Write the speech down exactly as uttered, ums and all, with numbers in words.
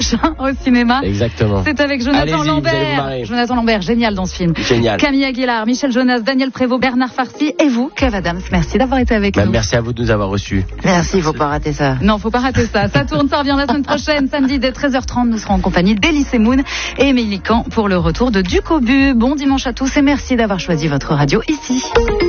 prochain au cinéma. Exactement. C'est avec Jonathan Allez-y, Lambert. Jonathan Lambert, génial dans ce film. Génial. Camille Aguilar, Michel Jonas, Daniel Prévost, Bernard Farcy et vous, Kev Adams. Merci d'avoir été avec bah, nous. Merci à vous de nous avoir reçus. Merci, faut pas rater ça. Non, faut pas rater ça. Ça tourne, ça revient la semaine prochaine, samedi dès treize heures trente. Nous serons en compagnie d'Elysée Moon et Émilie Camp pour le retour de Duc au but. Bon dimanche à tous et merci d'avoir choisi votre radio ici.